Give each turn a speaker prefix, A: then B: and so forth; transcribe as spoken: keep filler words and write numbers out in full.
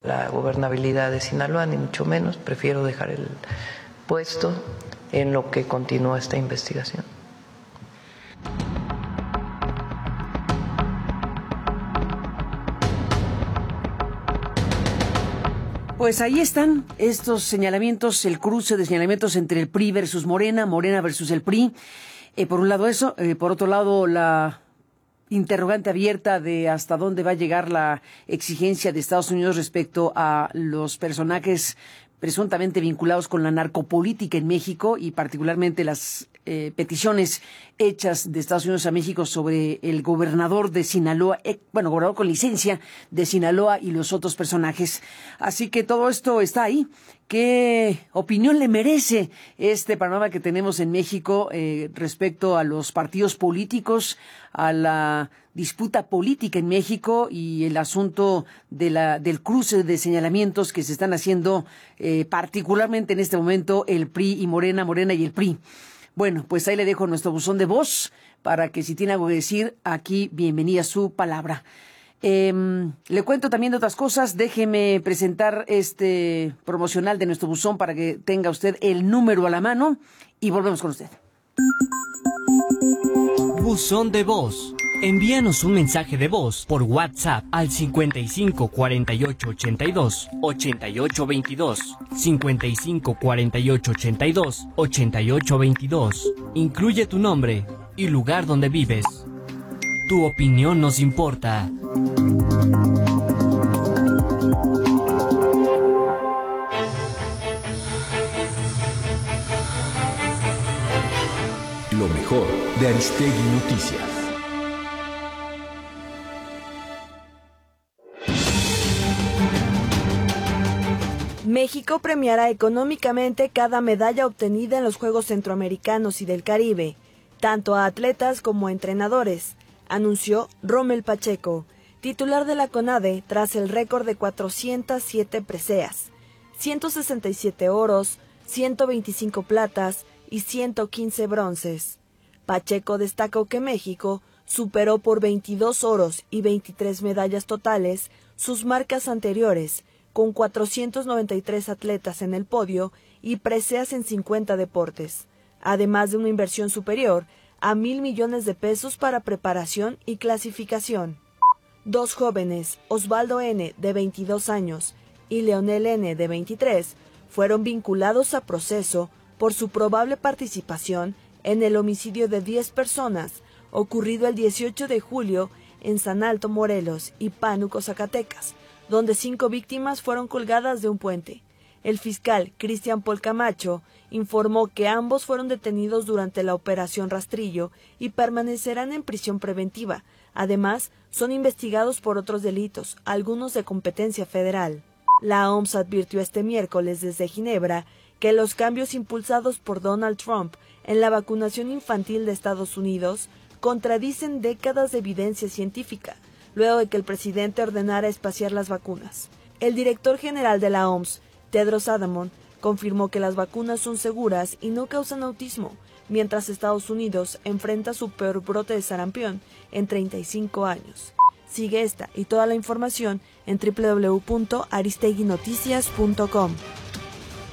A: la gobernabilidad de Sinaloa, ni mucho menos. Prefiero dejar el puesto en lo que continúa esta investigación.
B: Pues ahí están estos señalamientos, el cruce de señalamientos entre el P R I versus Morena, Morena versus el P R I. Eh, por un lado eso, eh, por otro lado la interrogante abierta de hasta dónde va a llegar la exigencia de Estados Unidos respecto a los personajes presuntamente vinculados con la narcopolítica en México y particularmente las eh, peticiones hechas de Estados Unidos a México sobre el gobernador de Sinaloa, eh, bueno, gobernador con licencia de Sinaloa y los otros personajes. Así que todo esto está ahí. ¿Qué opinión le merece este panorama que tenemos en México eh, respecto a los partidos políticos, a la disputa política en México y el asunto de la del cruce de señalamientos que se están haciendo eh, particularmente en este momento el P R I y Morena, Morena y el P R I? Bueno, pues ahí le dejo nuestro buzón de voz para que si tiene algo que decir, aquí bienvenida su palabra. Eh, le cuento también de otras cosas. Déjeme presentar este promocional de nuestro buzón para que tenga usted el número a la mano y volvemos con usted.
C: Buzón de voz. Envíanos un mensaje de voz por WhatsApp al cincuenta y cinco cuarenta y ocho ochenta y dos ochenta y ocho veintidós, cincuenta y cinco cuarenta y ocho ochenta y dos ochenta y ocho veintidós. Incluye tu nombre y lugar donde vives. Tu opinión nos importa.
D: Lo mejor de Aristegui Noticias.
E: México premiará económicamente cada medalla obtenida en los Juegos Centroamericanos y del Caribe, tanto a atletas como a entrenadores, anunció Rommel Pacheco, titular de la CONADE, tras el récord de cuatrocientas siete preseas, ciento sesenta y siete oros, ciento veinticinco platas y ciento quince bronces. Pacheco destacó que México superó por veintidós oros y veintitrés medallas totales sus marcas anteriores, con cuatrocientos noventa y tres atletas en el podio y preseas en cincuenta deportes, además de una inversión superior a mil millones de pesos para preparación y clasificación. Dos jóvenes, Osvaldo N., de veintidós años, y Leonel N., de veintitrés, fueron vinculados a proceso por su probable participación en el homicidio de diez personas ocurrido el dieciocho de julio en San Alto, Morelos, y Pánuco, Zacatecas, donde cinco víctimas fueron colgadas de un puente. El fiscal Cristian Paul Camacho informó que ambos fueron detenidos durante la operación Rastrillo y permanecerán en prisión preventiva. Además, son investigados por otros delitos, algunos de competencia federal. La O M S advirtió este miércoles desde Ginebra que los cambios impulsados por Donald Trump en la vacunación infantil de Estados Unidos contradicen décadas de evidencia científica, luego de que el presidente ordenara espaciar las vacunas. El director general de la O M S, Tedros Adhanom, confirmó que las vacunas son seguras y no causan autismo, mientras Estados Unidos enfrenta su peor brote de sarampión en treinta y cinco años. Sigue esta y toda la información en doble u doble u doble u punto aristegui noticias punto com.